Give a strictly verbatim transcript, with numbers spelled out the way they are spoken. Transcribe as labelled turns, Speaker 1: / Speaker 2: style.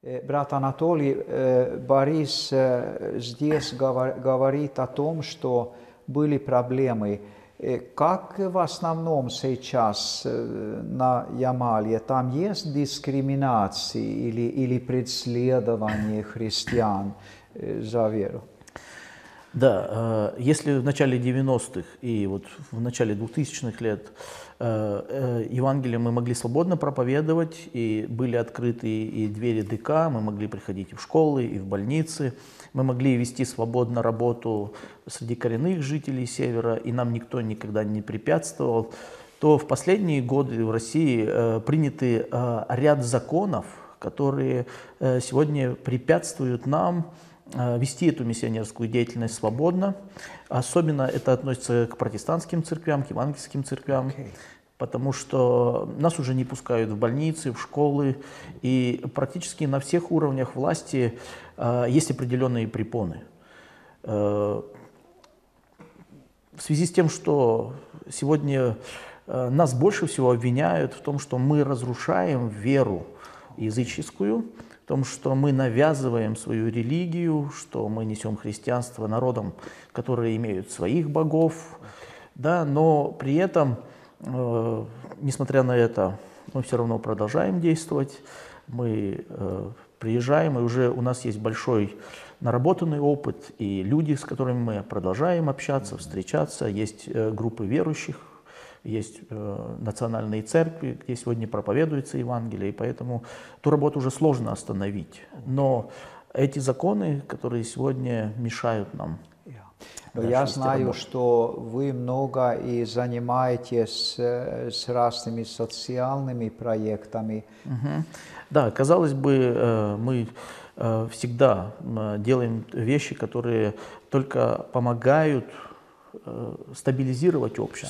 Speaker 1: Брат Анатолий, Борис здесь говорит о том, что были проблемы. Как в основном сейчас на Ямале? Там есть дискриминация или, или преследование христиан за веру?
Speaker 2: Да, если в начале девяностых и вот в начале двухтысячных лет Евангелие мы могли свободно проповедовать, и были открыты и двери ДК, мы могли приходить и в школы, и в больницы, мы могли вести свободно работу среди коренных жителей Севера, и нам никто никогда не препятствовал, то в последние годы в России приняты ряд законов, которые сегодня препятствуют нам вести эту миссионерскую деятельность свободно. Особенно это относится к протестантским церквям, к евангельским церквям, okay. Потому что нас уже не пускают в больницы, в школы, и практически на всех уровнях власти э, есть определенные препоны. Э, в связи с тем, что сегодня э, нас больше всего обвиняют в том, что мы разрушаем веру языческую, в том, что мы навязываем свою религию, что мы несем христианство народам, которые имеют своих богов, да, но при этом, э, несмотря на это, мы все равно продолжаем действовать, мы э, приезжаем, и уже у нас есть большой наработанный опыт, и люди, с которыми мы продолжаем общаться, встречаться, есть э, группы верующих, есть э, национальные церкви, где сегодня проповедуется Евангелие, и поэтому ту работу уже сложно остановить. Но эти законы, которые сегодня мешают нам.
Speaker 1: Я знаю, работу. Что вы много и занимаетесь с разными социальными проектами.
Speaker 2: Угу. Да, казалось бы, мы всегда делаем вещи, которые только помогают стабилизировать общество.